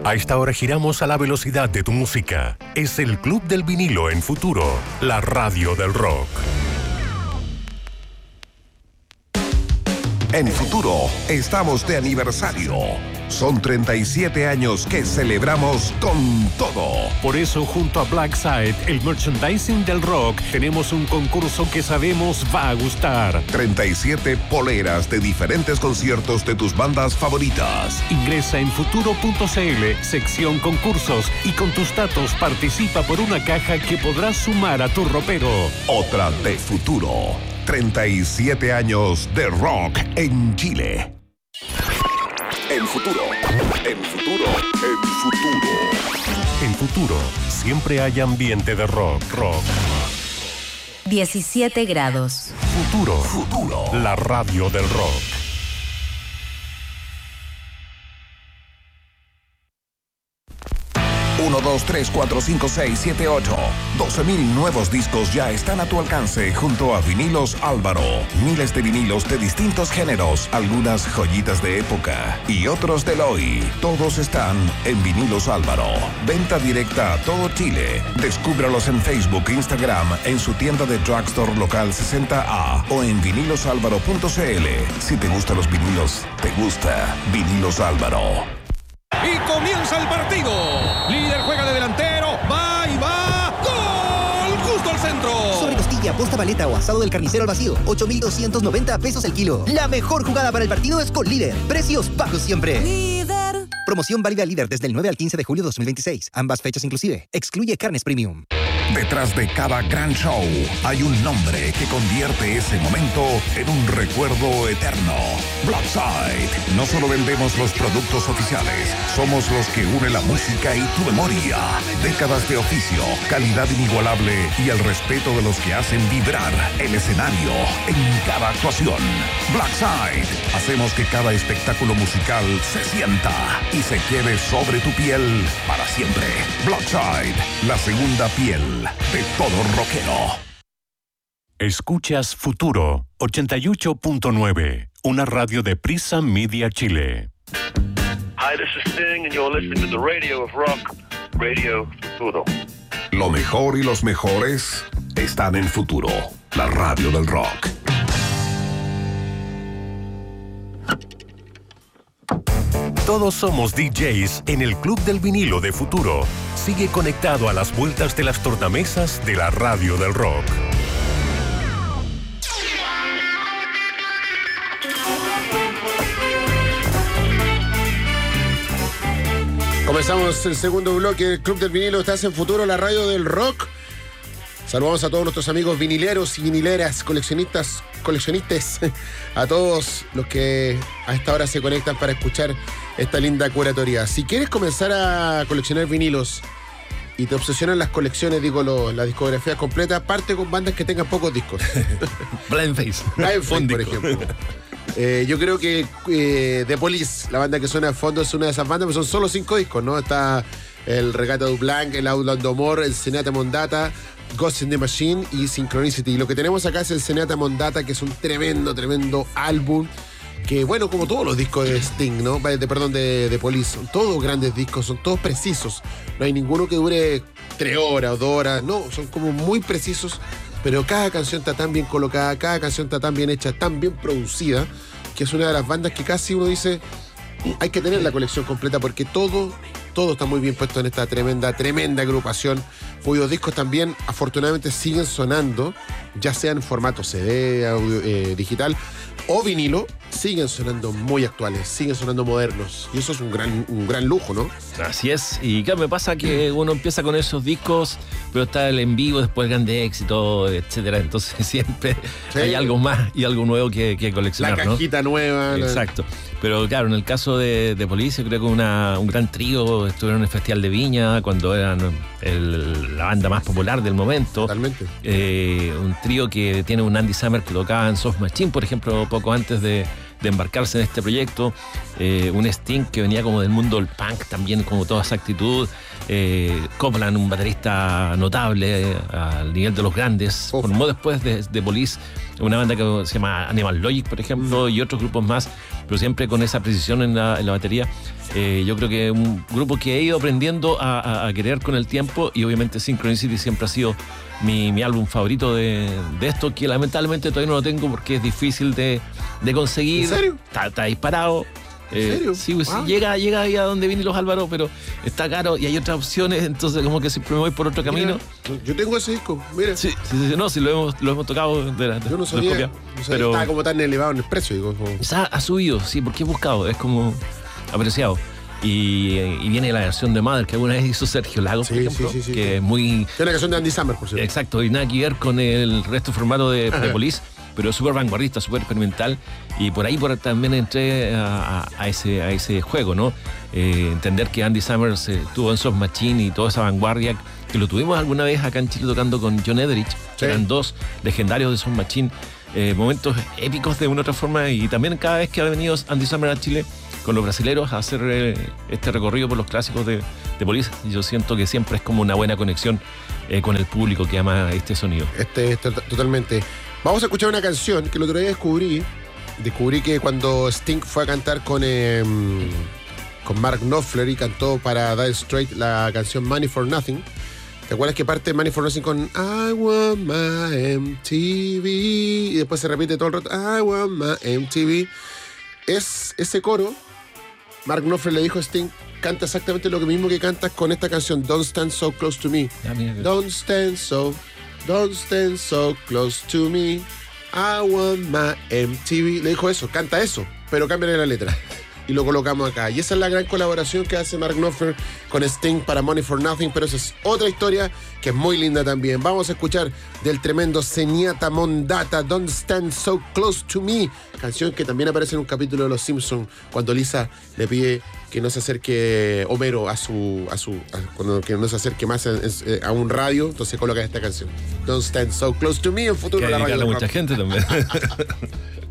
A esta hora giramos a la velocidad de tu música. Es el Club del Vinilo en Futuro, la radio del rock. En Futuro estamos de aniversario. Son 37 años que celebramos con todo. Por eso, junto a Blackside, el merchandising del rock, tenemos un concurso que sabemos va a gustar. 37 poleras de diferentes conciertos de tus bandas favoritas. Ingresa en futuro.cl, sección concursos, y con tus datos participa por una caja que podrás sumar a tu ropero. Otra de Futuro. 37 años de rock en Chile. En Futuro, en Futuro, en Futuro. En Futuro, siempre hay ambiente de rock. 17 grados. Futuro, la radio del rock. 1, 2, 3, 4, 5, 6, 7, 8. 12,000 nuevos discos ya están a tu alcance junto a Vinilos Álvaro. Miles de vinilos de distintos géneros, algunas joyitas de época y otros del hoy. Todos están en Vinilos Álvaro. Venta directa a todo Chile. Descúbralos en Facebook e Instagram, en su tienda de drugstore local 60A o en vinilosálvaro.cl. Si te gustan los vinilos, te gusta Vinilos Álvaro. Y comienza el partido. Líder juega de delantero. Va y va. ¡Gol! Justo al centro. Sobre costilla, posta paleta o asado del carnicero al vacío. 8,290 pesos el kilo. La mejor jugada para el partido es con Líder. Precios bajos siempre. Líder. Promoción válida Líder desde el 9 al 15 de julio 2026. Ambas fechas inclusive. Excluye carnes premium. Detrás de cada gran show hay un nombre que convierte ese momento en un recuerdo eterno. Blackside. No solo vendemos los productos oficiales, somos los que unen la música y tu memoria. Décadas de oficio, calidad inigualable y el respeto de los que hacen vibrar el escenario en cada actuación. Blackside. Hacemos que cada espectáculo musical se sienta y se quede sobre tu piel para siempre. Blackside, la segunda piel de todo rockero. Escuchas Futuro 88.9, una radio de Prisa Media Chile. Hi, this is Sting and you're listening to the radio of rock, Radio Futuro. Lo mejor y los mejores están en Futuro, la radio del rock. Todos somos DJs en el Club del Vinilo de Futuro. Sigue conectado a las vueltas de las tornamesas de la radio del rock. Comenzamos el segundo bloque del Club del Vinilo. Estás en Futuro, la radio del rock. Saludamos a todos nuestros amigos vinileros y vinileras, coleccionistas, a todos los que a esta hora se conectan para escuchar esta linda curatoría. Si quieres comenzar a coleccionar vinilos y te obsesionan las colecciones, la discografía completa, parte con bandas que tengan pocos discos. Blind Faith. Blind Faith, por ejemplo. Yo creo que The Police, la banda que suena de fondo, es una de esas bandas, pero son solo 5 discos, ¿no? Está el Regata du Blanc, el Outland Amor, el Cenyatta Mondatta, Ghost in the Machine y Synchronicity. Y lo que tenemos acá es el Cenyatta Mondatta, que es un tremendo álbum. Que bueno, como todos los discos de Sting, ¿no? De Police, son todos grandes discos, son todos precisos. No hay ninguno que dure 3 horas o 2 horas, no, son como muy precisos. Pero cada canción está tan bien colocada, cada canción está tan bien hecha, tan bien producida, que es una de las bandas que casi uno dice, hay que tener la colección completa porque todo está muy bien puesto en esta tremenda agrupación, cuyos discos también afortunadamente siguen sonando, ya sea en formato CD, audio, digital o vinilo, siguen sonando muy actuales, siguen sonando modernos. Y eso es un gran lujo, ¿no? Así es. Y claro, me pasa que uno empieza con esos discos, pero está el en vivo, después el grande éxito, etcétera. Entonces siempre hay algo más y algo nuevo que coleccionar, la cajita, ¿no? Nueva. Exacto. Pero claro, en el caso de Police, creo que un gran trío, estuvieron en el Festival de Viña cuando eran la banda más popular del momento. Totalmente. Un trío que tiene un Andy Summer que tocaba en Soft Machine, por ejemplo, poco antes de embarcarse en este proyecto. Un Sting que venía como del mundo del punk también, como toda esa actitud. Copland, un baterista notable al nivel de los grandes. Formó después de Police una banda que se llama Animal Logic, por ejemplo, y otros grupos más pero siempre con esa precisión en la batería. Yo creo que es un grupo que he ido aprendiendo a querer con el tiempo, y obviamente Synchronicity siempre ha sido mi álbum favorito de esto, que lamentablemente todavía no lo tengo porque es difícil de conseguir. ¿En serio? Está disparado. ¿En serio? Sí, pues, Wow. llega ahí a donde vienen los Álvaros, pero está caro y hay otras opciones, entonces como que siempre me voy por otro camino. Mira, yo tengo ese disco, mira. Sí, no, sí lo hemos tocado Yo no sabía, pero estaba como tan elevado en el precio, digo. Como... ha subido, sí, porque he buscado, es como apreciado. Y viene la versión de Mother que alguna vez hizo Sergio Lagos, por Sí, ejemplo, sí, que es muy... Es una canción de Andy Summer, por cierto. Exacto, y nada que ver con el resto formato de Police, pero es súper vanguardista, súper experimental, y por ahí también entré a ese juego, ¿no? Entender que Andy Summers estuvo en Soft Machine y toda esa vanguardia, que lo tuvimos alguna vez acá en Chile tocando con John Ederich, Sí. eran dos legendarios de Soft Machine, momentos épicos de una u otra forma, y también cada vez que ha venido Andy Summers a Chile con los brasileros a hacer este recorrido por los clásicos de Police, yo siento que siempre es como una buena conexión con el público que ama este sonido. Totalmente. Vamos a escuchar una canción que el otro día descubrí que cuando Sting fue a cantar con Mark Knopfler y cantó para Dire Straits la canción Money for Nothing. ¿Te acuerdas que parte Money for Nothing con I want my MTV? Y después se repite todo el rato I want my MTV. Es ese coro. Mark Knopfler le dijo a Sting, canta exactamente lo mismo que cantas con esta canción, Don't Stand So Close to Me. Don't stand so close to me. I want my MTV. Le dijo eso, canta eso, pero cámbiale la letra. Y lo colocamos acá. Y esa es la gran colaboración que hace Mark Knopfler con Sting para Money for Nothing, pero esa es otra historia que es muy linda también. Vamos a escuchar del tremendo Zenyatta Mondatta, Don't Stand So Close to Me, canción que también aparece en un capítulo de Los Simpsons, cuando Lisa le pide que no se acerque Homero cuando que no se acerque más a un radio, entonces coloca esta canción, Don't Stand So Close to Me, en futuro Que la radio. dedicarle a mucha gente también.